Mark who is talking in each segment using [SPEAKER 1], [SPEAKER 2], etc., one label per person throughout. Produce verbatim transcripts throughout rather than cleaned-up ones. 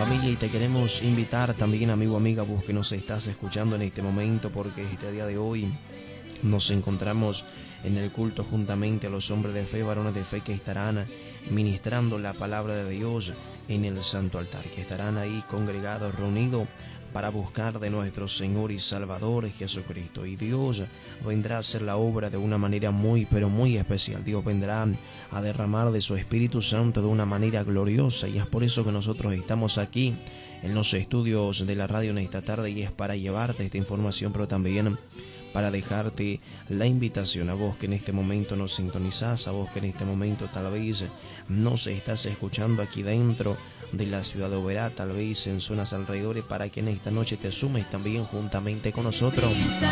[SPEAKER 1] Familia, y te queremos invitar también, amigo, amiga, vos que nos estás escuchando en este momento, porque este día de hoy nos encontramos en el culto juntamente a los hombres de fe, varones de fe, que estarán ministrando la palabra de Dios en el santo altar, que estarán ahí congregados, reunidos para buscar de nuestro Señor y Salvador Jesucristo. Y Dios vendrá a hacer la obra de una manera muy, pero muy especial. Dios vendrá a derramar de su Espíritu Santo de una manera gloriosa, y es por eso que nosotros estamos aquí en los estudios de la radio en esta tarde, y es para llevarte esta información, pero también para dejarte la invitación a vos que en este momento nos sintonizás, a vos que en este momento tal vez nos estás escuchando aquí dentro de la ciudad de Oberá, tal vez en zonas alrededores, para que en esta noche te sumes también juntamente con nosotros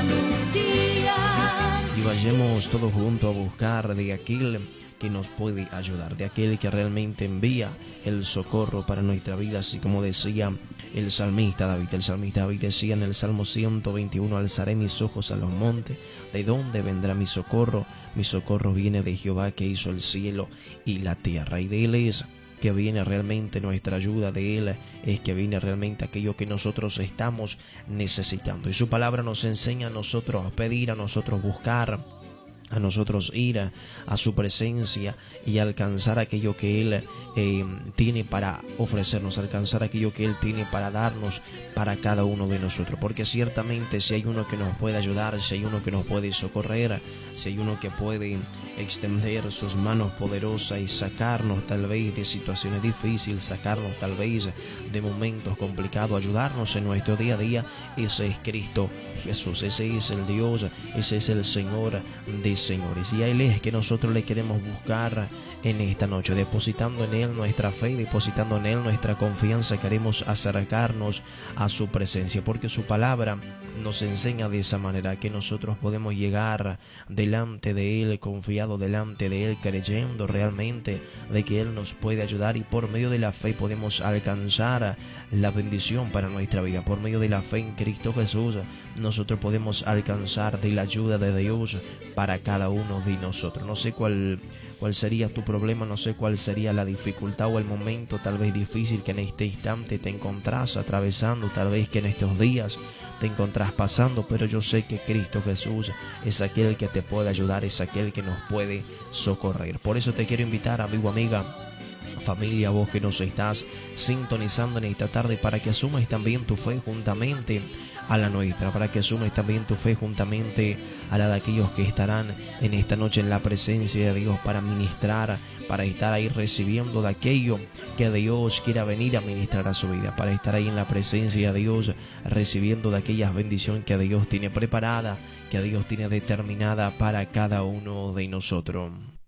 [SPEAKER 1] y vayamos todos juntos a buscar de aquel que nos puede ayudar, de aquel que realmente envía el socorro para nuestra vida, así como decía el salmista David. El salmista David decía en el Salmo ciento veintiuno: alzaré mis ojos a los montes, ¿de dónde vendrá mi socorro? Mi socorro viene de Jehová, que hizo el cielo y la tierra. Y de él es que viene realmente nuestra ayuda, de él es que viene realmente aquello que nosotros estamos necesitando. Y su palabra nos enseña a nosotros a pedir, a nosotros buscar, a nosotros ir a, a su presencia y alcanzar aquello que Él eh, tiene para ofrecernos, alcanzar aquello que Él tiene para darnos para cada uno de nosotros. Porque ciertamente si hay uno que nos puede ayudar, si hay uno que nos puede socorrer, si hay uno que puede extender sus manos poderosas y sacarnos tal vez de situaciones difíciles, sacarnos tal vez de momentos complicados, ayudarnos en nuestro día a día, ese es Cristo Jesús, ese es el Dios, ese es el Señor de señores, y a Él es que nosotros le queremos buscar en esta noche, depositando en Él nuestra fe, depositando en Él nuestra confianza. Queremos acercarnos a su presencia, porque su palabra nos enseña de esa manera que nosotros podemos llegar delante de Él, confiado delante de Él, creyendo realmente de que Él nos puede ayudar, y por medio de la fe podemos alcanzar la bendición para nuestra vida. Por medio de la fe en Cristo Jesús nosotros podemos alcanzar de la ayuda de Dios para cada uno de nosotros. No sé cuál cuál sería tu problema, no sé cuál sería la dificultad o el momento tal vez difícil que en este instante te encontrás atravesando, tal vez que en estos días te encontrás pasando, pero yo sé que Cristo Jesús es aquel que te puede ayudar, es aquel que nos puede socorrer. Por eso te quiero invitar, amigo, amiga, familia, vos que nos estás sintonizando en esta tarde, para que asumas también tu fe juntamente a la nuestra, para que asumes también tu fe juntamente a la de aquellos que estarán en esta noche en la presencia de Dios para ministrar, para estar ahí recibiendo de aquello que Dios quiera venir a ministrar a su vida, para estar ahí en la presencia de Dios recibiendo de aquellas bendiciones que Dios tiene preparada, que Dios tiene determinada para cada uno de nosotros.